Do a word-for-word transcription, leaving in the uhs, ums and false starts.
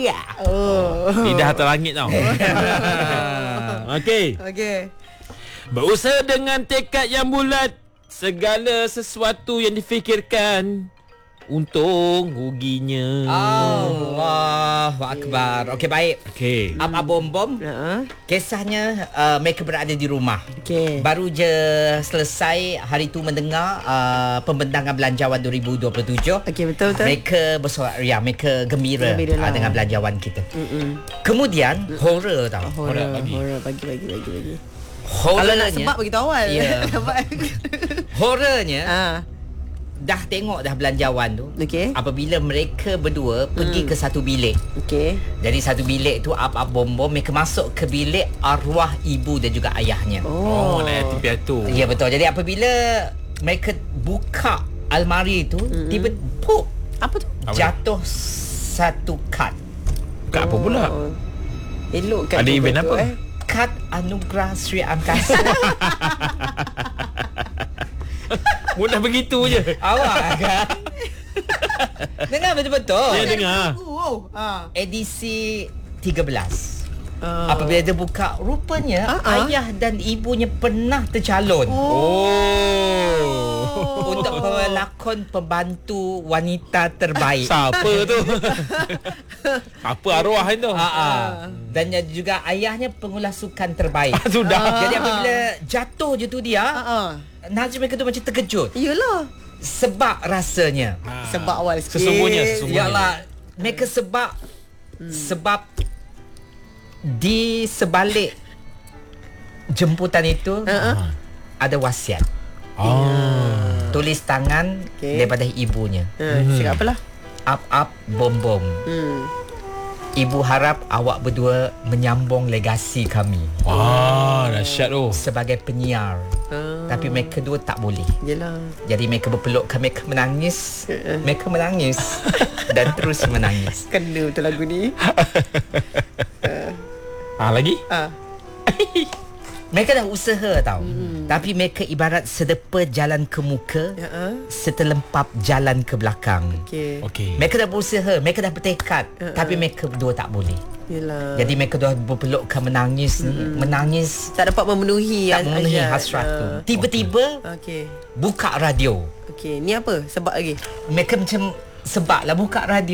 Iya. Oh. Lidah atas langit tau. Okey. Okey. Berusaha dengan tekad yang bulat, segala sesuatu yang difikirkan untung ruginya. Allahu Akbar. Okey, baik. Okey. Apa bom bom? Ha. Kisahnya uh, mereka berada di rumah. Okey. Baru je selesai hari tu mendengar uh, pembentangan belanjawan dua ribu dua puluh tujuh. Okey, betul betul. Mereka bersorak ria, mereka gembira, Gembira lah. uh, dengan belanjawan kita. Mm-mm. Kemudian horror tau. Horror, bagi. horror bagi bagi bagi bagi. Kalau nak Horrornya. sebab beritahu awal. Ya. Horrornya Ha. dah tengok dah belanjawan tu. Okey. Apabila mereka berdua pergi Hmm. ke satu bilik. Okey. Jadi satu bilik tu up-up bom-bom, mereka masuk ke bilik arwah ibu dan juga ayahnya. Oh, Oh. nak hati piatu. Ya, betul. Jadi apabila mereka buka almari tu, Mm-mm. tiba pop Apa tu? Apa jatuh satu kad. Kat apa pula? Oh. Elok kan. Ada tu event betul, apa? Eh? Kad Anugerah Sri Angkasa. Mudah begitu je. Awak kan? Dengar betul-betul. Ya, dengar. Oh. Ha. Edisi tiga belas. Uh. Apabila dia buka, rupanya Uh-uh. ayah dan ibunya pernah tercalon Oh. untuk pelakon pembantu wanita terbaik. Siapa tu? Apa arwah itu? Ah, ah. Dan juga ayahnya pengulas sukan terbaik. Sudah. Jadi apabila jatuh je tu dia, Ha. Nazri mereka tu macam terkejut. Iyalah. Sebab rasanya. Ha. Sebab awal sikit. Sesungguhnya, sesungguhnya. Yalah, mereka sebab sebab di sebalik jemputan itu Ha. ada wasiat. Ah. Tulis tangan Okey. daripada ibunya. Ha, cakap apalah. Up up bom bom. Hmm. Ibu harap awak berdua menyambung legasi kami Wah, dahsyat tu. sebagai penyiar. Ah. Tapi mereka dua tak boleh. Yelah. Jadi mereka berpelukan, mereka menangis. Eh, eh. Mereka menangis dan terus menangis. Kena betul lagu ni. Ah, lagi? Ah. Mereka dah usaha tau. Hmm. Tapi mereka ibarat sedepa jalan ke muka, Ya. ah. setelempap jalan ke belakang. Okey. Okey. Mereka dah berusaha, mereka dah bertekad, Uh-uh. tapi mereka berdua tak boleh. Yelah. Jadi mereka dua berpelukan menangis ni, menangis tak dapat memenuhi tak memenuhi hajat. hasrat tu. Ah. Tiba-tiba Okey. buka radio. Okey, ni apa? Sebab lagi. Mereka macam sebab lah buka radio.